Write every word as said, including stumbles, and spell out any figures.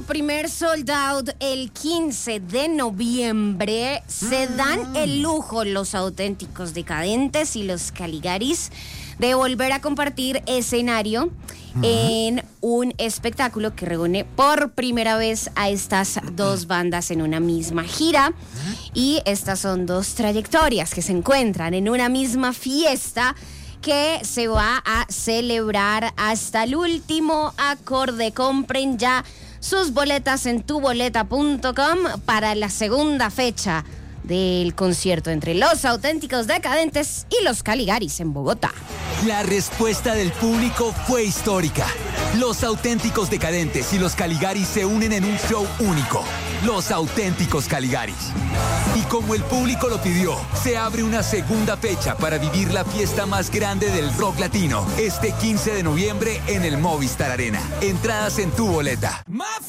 primer sold out el quince de noviembre. Se dan el lujo los Auténticos Decadentes y los Caligaris de volver a compartir escenario uh-huh. en un espectáculo que reúne por primera vez a estas dos bandas en una misma gira. Uh-huh. Y estas son dos trayectorias que se encuentran en una misma fiesta que se va a celebrar hasta el último acorde. Compren ya sus boletas en tu boleta punto com para la segunda fecha del concierto entre los Auténticos Decadentes y los Caligaris en Bogotá. La respuesta del público fue histórica. Los Auténticos Decadentes y los Caligaris se unen en un show único. Los Auténticos Caligaris. Y como el público lo pidió, se abre una segunda fecha para vivir la fiesta más grande del rock latino este quince de noviembre en el Movistar Arena. Entradas en tu boleta.